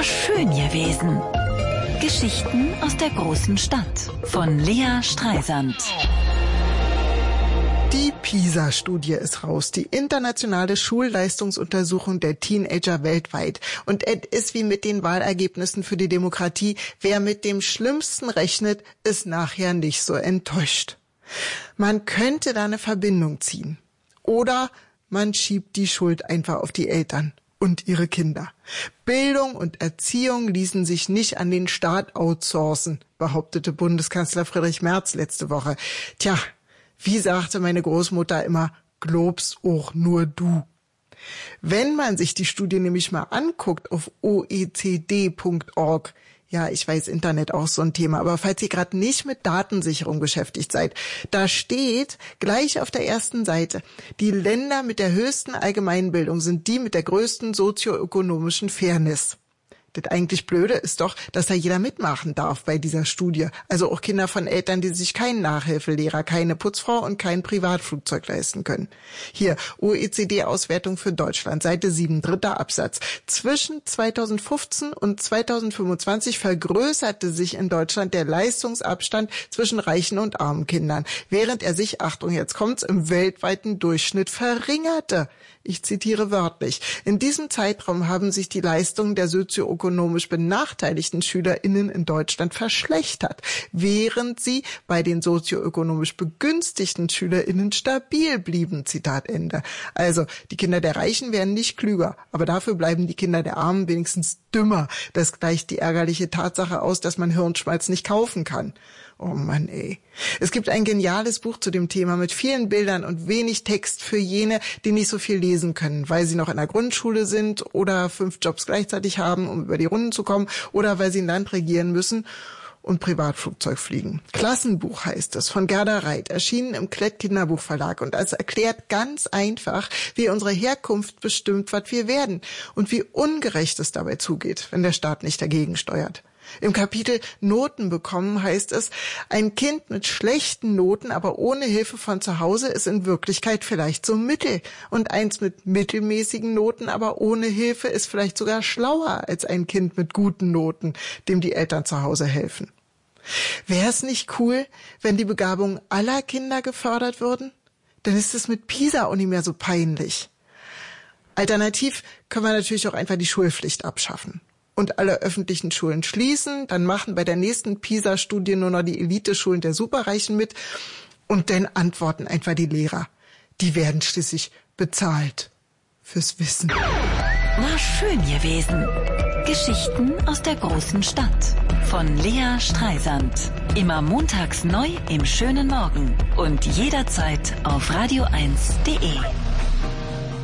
schön gewesen. Geschichten aus der großen Stadt von Lea Streisand. Die PISA-Studie ist raus, die internationale Schulleistungsuntersuchung der Teenager weltweit. Und es ist wie mit den Wahlergebnissen für die Demokratie, wer mit dem Schlimmsten rechnet, ist nachher nicht so enttäuscht. Man könnte da eine Verbindung ziehen. Oder man schiebt die Schuld einfach auf die Eltern und ihre Kinder. Bildung und Erziehung ließen sich nicht an den Staat outsourcen, behauptete Bundeskanzler Friedrich Merz letzte Woche. Tja, wie sagte meine Großmutter immer, glaubst auch nur du. Wenn man sich die Studie nämlich mal anguckt auf oecd.org, ja, ich weiß, Internet auch so ein Thema, aber falls ihr gerade nicht mit Datensicherung beschäftigt seid, da steht gleich auf der ersten Seite, die Länder mit der höchsten Allgemeinbildung sind die mit der größten sozioökonomischen Fairness. Das eigentlich Blöde ist doch, dass da jeder mitmachen darf bei dieser Studie. Also auch Kinder von Eltern, die sich keinen Nachhilfelehrer, keine Putzfrau und kein Privatflugzeug leisten können. Hier, OECD-Auswertung für Deutschland, Seite 7, 3. Absatz. Zwischen 2015 und 2025 vergrößerte sich in Deutschland der Leistungsabstand zwischen reichen und armen Kindern, während er sich, Achtung, jetzt kommt's, im weltweiten Durchschnitt verringerte. Ich zitiere wörtlich. In diesem Zeitraum haben sich die Leistungen der sozioökonomisch benachteiligten SchülerInnen in Deutschland verschlechtert, während sie bei den sozioökonomisch begünstigten SchülerInnen stabil blieben. Zitat Ende. Also, die Kinder der Reichen werden nicht klüger, aber dafür bleiben die Kinder der Armen wenigstens dümmer. Das gleicht die ärgerliche Tatsache aus, dass man Hirnschmalz nicht kaufen kann. Oh Mann, ey. Es gibt ein geniales Buch zu dem Thema mit vielen Bildern und wenig Text für jene, die nicht so viel lesen können, weil sie noch in der Grundschule sind oder 5 Jobs gleichzeitig haben, um über die Runden zu kommen, oder weil sie ein Land regieren müssen und Privatflugzeug fliegen. Klassenbuch heißt es, von Gerda Reit, erschienen im Klett Kinderbuchverlag, und es erklärt ganz einfach, wie unsere Herkunft bestimmt, was wir werden und wie ungerecht es dabei zugeht, wenn der Staat nicht dagegen steuert. Im Kapitel Noten bekommen heißt es, ein Kind mit schlechten Noten, aber ohne Hilfe von zu Hause, ist in Wirklichkeit vielleicht so mittel. Und eins mit mittelmäßigen Noten, aber ohne Hilfe, ist vielleicht sogar schlauer als ein Kind mit guten Noten, dem die Eltern zu Hause helfen. Wäre es nicht cool, wenn die Begabungen aller Kinder gefördert würden? Dann ist es mit PISA auch nicht mehr so peinlich. Alternativ können wir natürlich auch einfach die Schulpflicht abschaffen und alle öffentlichen Schulen schließen. Dann machen bei der nächsten PISA-Studie nur noch die Eliteschulen der Superreichen mit. Und dann antworten einfach die Lehrer. Die werden schließlich bezahlt fürs Wissen. War schön gewesen. Geschichten aus der großen Stadt von Lea Streisand. Immer montags neu im schönen Morgen und jederzeit auf radio1.de.